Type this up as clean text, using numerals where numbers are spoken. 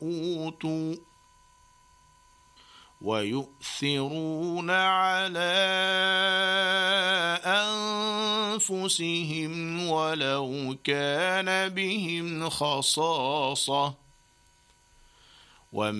أوتوا ويؤثرون على أنفسهم ولو كان بهم خصاصة